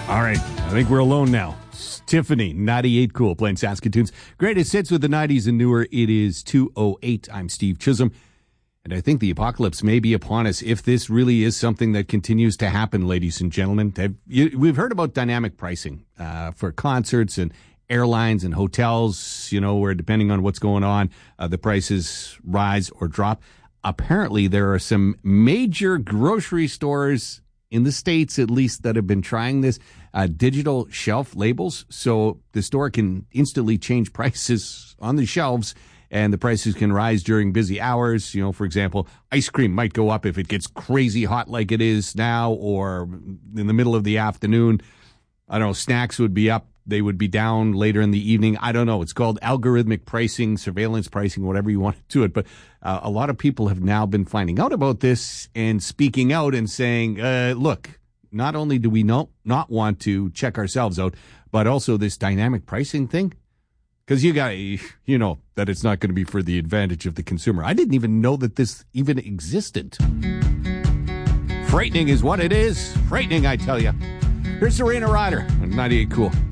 All right, I think we're alone now. It's Tiffany, 98 Cool, playing Saskatoon's greatest hits with the 90s and newer. It is 2:08. I'm Steve Chisholm, and I think the apocalypse may be upon us if this really is something that continues to happen, ladies and gentlemen. We've heard about dynamic pricing for concerts and airlines and hotels, where depending on what's going on, the prices rise or drop. Apparently, there are some major grocery stores in the States, at least, that have been trying this, digital shelf labels. So the store can instantly change prices on the shelves, and the prices can rise during busy hours. For example, ice cream might go up if it gets crazy hot like it is now, or in the middle of the afternoon. I don't know, snacks would be up. They would be down later in the evening. I don't know. It's called algorithmic pricing, surveillance pricing, whatever you want to do it. But a lot of people have now been finding out about this and speaking out and saying, look, not only do we not want to check ourselves out, but also this dynamic pricing thing. Because you know that it's not going to be for the advantage of the consumer. I didn't even know that this even existed. Frightening is what it is. Frightening, I tell you. Here's Serena Ryder on 98 Cool.